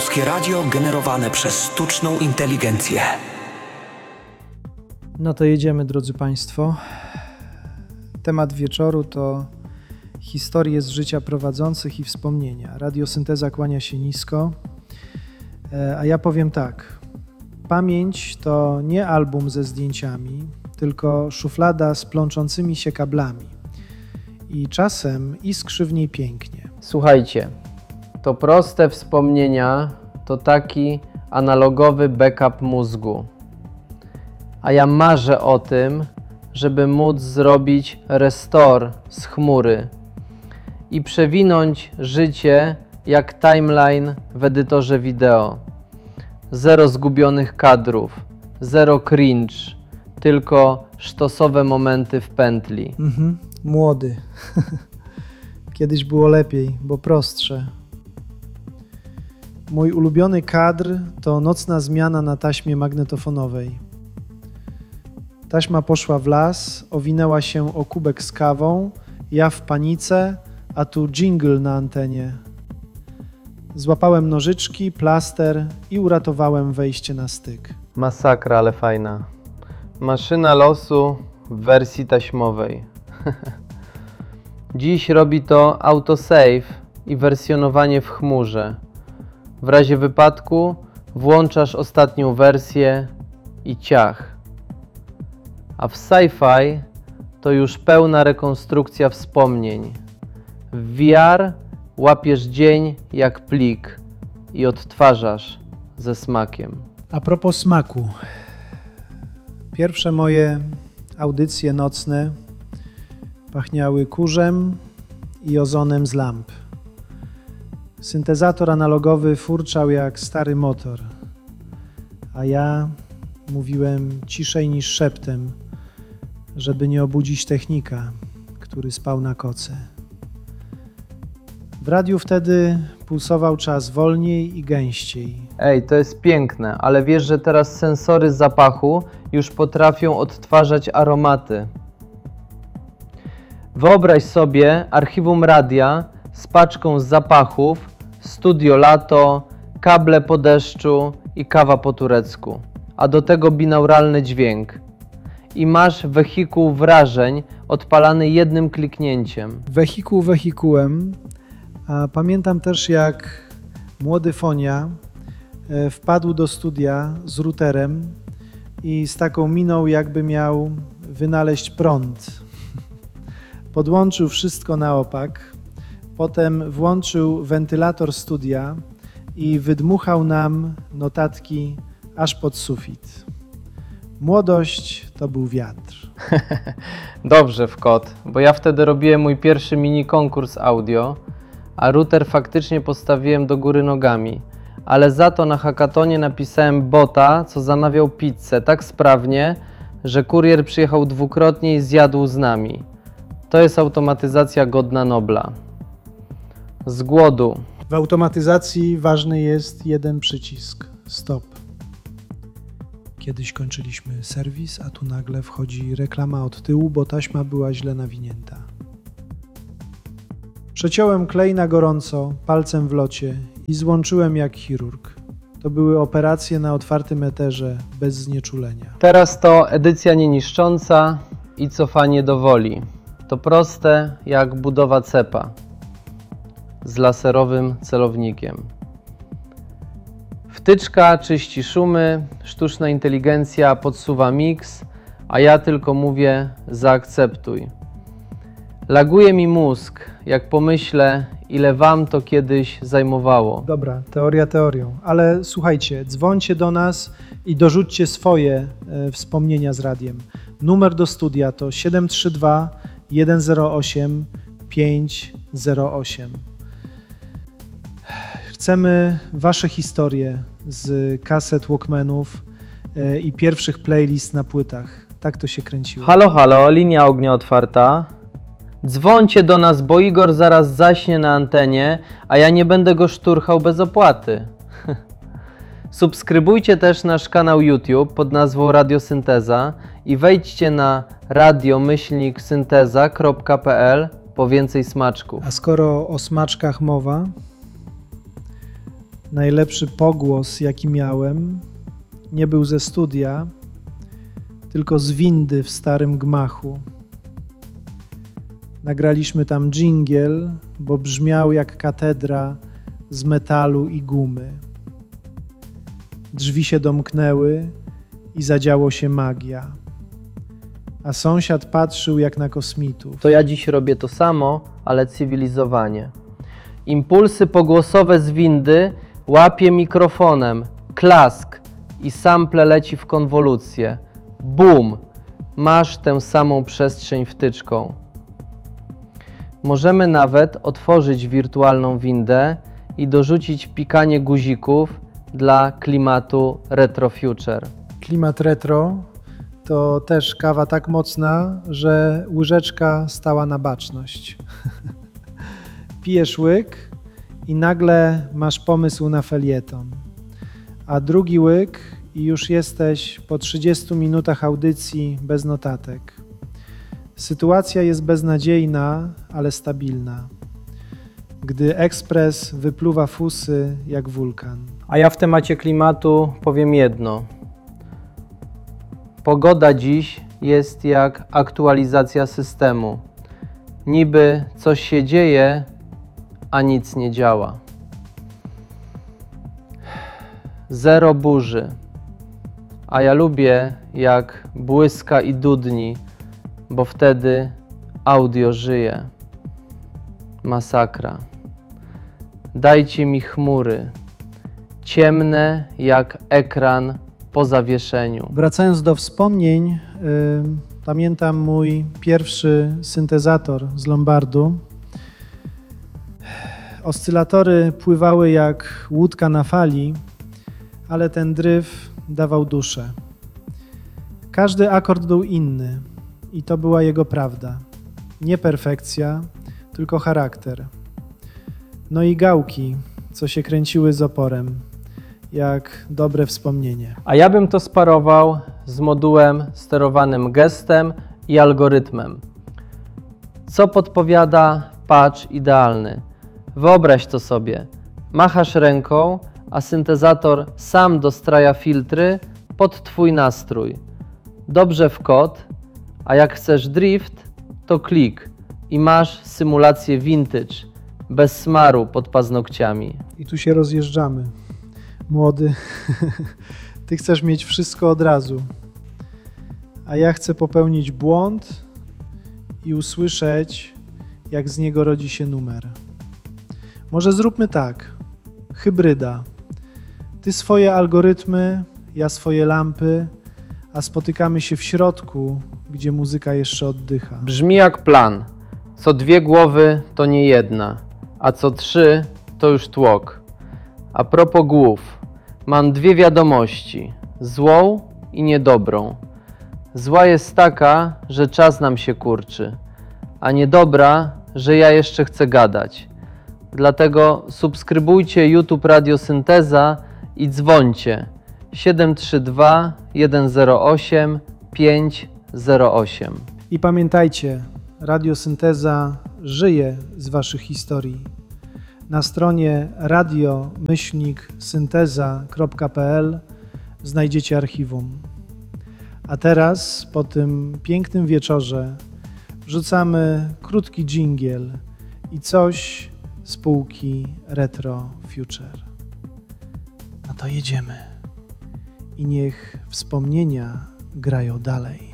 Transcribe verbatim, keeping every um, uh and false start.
Polskie Radio generowane przez sztuczną inteligencję. No to jedziemy, drodzy Państwo. Temat wieczoru to historie z życia prowadzących i wspomnienia. Radiosynteza kłania się nisko, a ja powiem tak. Pamięć to nie album ze zdjęciami, tylko szuflada z plączącymi się kablami. I czasem iskrzy w niej pięknie. Słuchajcie, to proste wspomnienia to taki analogowy backup mózgu. A ja marzę o tym, żeby móc zrobić restore z chmury i przewinąć życie jak timeline w edytorze wideo. Zero zgubionych kadrów, zero cringe, tylko sztosowe momenty w pętli. Mhm, młody. Kiedyś było lepiej, bo prostsze. Mój ulubiony kadr to nocna zmiana na taśmie magnetofonowej. Taśma poszła w las, owinęła się o kubek z kawą, ja w panice, a tu dżingle na antenie. Złapałem nożyczki, plaster i uratowałem wejście na styk. Masakra, ale fajna. Maszyna losu w wersji taśmowej. Dziś robi to autosave i wersjonowanie w chmurze. W razie wypadku włączasz ostatnią wersję i ciach. A w sci-fi to już pełna rekonstrukcja wspomnień. W V R łapiesz dzień jak plik i odtwarzasz ze smakiem. A propos smaku. Pierwsze moje audycje nocne pachniały kurzem i ozonem z lamp. Syntezator analogowy furczał jak stary motor, a ja mówiłem ciszej niż szeptem, żeby nie obudzić technika, który spał na koce. W radiu wtedy pulsował czas wolniej i gęściej. Ej, to jest piękne, ale wiesz, że teraz sensory zapachu już potrafią odtwarzać aromaty. Wyobraź sobie archiwum radia z paczką z zapachów, studio lato, kable po deszczu i kawa po turecku, a do tego binauralny dźwięk. I masz wehikuł wrażeń odpalany jednym kliknięciem. Wehikuł wehikułem, a pamiętam też jak młody Fonia wpadł do studia z routerem i z taką miną jakby miał wynaleźć prąd. Podłączył wszystko na opak, potem włączył wentylator studia i wydmuchał nam notatki aż pod sufit. Młodość to był wiatr. Dobrze, wkot, bo ja wtedy robiłem mój pierwszy mini konkurs audio, a router faktycznie postawiłem do góry nogami. Ale za to na hackatonie napisałem bota, co zamawiał pizzę tak sprawnie, że kurier przyjechał dwukrotnie i zjadł z nami. To jest automatyzacja godna Nobla. Z głodu. W automatyzacji ważny jest jeden przycisk. Stop. Kiedyś kończyliśmy serwis, a tu nagle wchodzi reklama od tyłu, bo taśma była źle nawinięta. Przeciąłem klej na gorąco, palcem w locie i złączyłem jak chirurg. To były operacje na otwartym eterze, bez znieczulenia. Teraz to edycja nieniszcząca i cofanie do woli. To proste jak budowa cepa z laserowym celownikiem. Wtyczka czyści szumy, sztuczna inteligencja podsuwa miks, a ja tylko mówię zaakceptuj. Laguje mi mózg, jak pomyślę, ile wam to kiedyś zajmowało. Dobra, teoria teorią, ale słuchajcie, dzwońcie do nas i dorzućcie swoje e, wspomnienia z radiem. Numer do studia to siedem trzy dwa jeden zero osiem pięć zero osiem. Chcemy wasze historie z kaset Walkmanów e, i pierwszych playlist na płytach. Tak to się kręciło. Halo, halo, linia ognia otwarta. Dzwońcie do nas, bo Igor zaraz zaśnie na antenie, a ja nie będę go szturchał bez opłaty. Subskrybujcie też nasz kanał YouTube pod nazwą Radiosynteza i wejdźcie na radio myślnik synteza kropka p l po więcej smaczków. A skoro o smaczkach mowa, Najlepszy pogłos, jaki miałem, nie był ze studia, tylko z windy w starym gmachu. Nagraliśmy tam dżingiel, bo brzmiał jak katedra z metalu i gumy. Drzwi się domknęły i zadziało się magia. A sąsiad patrzył jak na kosmitów. To ja dziś robię to samo, ale cywilizowanie. Impulsy pogłosowe z windy łapię mikrofonem, klask i sample leci w konwolucję. Bum! Masz tę samą przestrzeń wtyczką. Możemy nawet otworzyć wirtualną windę i dorzucić pikanie guzików dla klimatu Retro Future. Klimat retro to też kawa tak mocna, że łyżeczka stała na baczność. Pijesz łyk i nagle masz pomysł na felieton. A drugi łyk i już jesteś po trzydziestu minutach audycji bez notatek. Sytuacja jest beznadziejna, ale stabilna. Gdy ekspres wypluwa fusy jak wulkan. A ja w temacie klimatu powiem jedno. Pogoda dziś jest jak aktualizacja systemu. Niby coś się dzieje, a nic nie działa. Zero burzy. A ja lubię jak błyska i dudni, bo wtedy audio żyje. Masakra. Dajcie mi chmury, ciemne jak ekran po zawieszeniu. Wracając do wspomnień, yy, pamiętam mój pierwszy syntezator z Lombardu. Oscylatory pływały jak łódka na fali, ale ten dryf dawał duszę. Każdy akord był inny i to była jego prawda. Nie perfekcja, tylko charakter. No i gałki, co się kręciły z oporem, jak dobre wspomnienie. A ja bym to sparował z modułem sterowanym gestem i algorytmem. Co podpowiada patch idealny? Wyobraź to sobie. Machasz ręką, a syntezator sam dostraja filtry pod twój nastrój. Dobrze w kod, a jak chcesz drift, to klik i masz symulację vintage, bez smaru pod paznokciami. I tu się rozjeżdżamy. Młody, ty chcesz mieć wszystko od razu, a ja chcę popełnić błąd i usłyszeć, jak z niego rodzi się numer. Może zróbmy tak, hybryda. Ty swoje algorytmy, ja swoje lampy, a spotykamy się w środku, gdzie muzyka jeszcze oddycha. Brzmi jak plan. Co dwie głowy to nie jedna, a co trzy to już tłok. A propos głów, mam dwie wiadomości, złą i niedobrą. Zła jest taka, że czas nam się kurczy, a niedobra, że ja jeszcze chcę gadać. Dlatego subskrybujcie YouTube Radio Synteza i dzwońcie siedem trzy dwa jeden zero osiem pięć zero osiem. I pamiętajcie, Radio Synteza żyje z waszych historii. Na stronie radio myślnik synteza kropka p l znajdziecie archiwum. A teraz, po tym pięknym wieczorze, wrzucamy krótki dżingiel i coś z półki Retro Future. No to jedziemy. I niech wspomnienia grają dalej.